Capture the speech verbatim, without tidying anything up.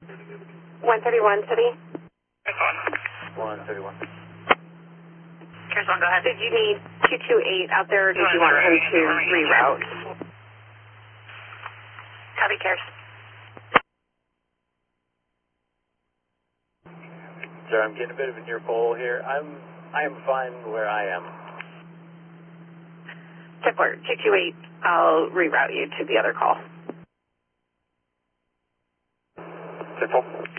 one thirty-one, City. one thirty-one. Here's one, go ahead. Did you need two two eight out there, or did you want him to reroute? Copy, Cares. Sir, I'm getting a bit of a near pole here. I'm I am fine where I am. Tippler, two two eight, I'll reroute you to the other call. Tipple.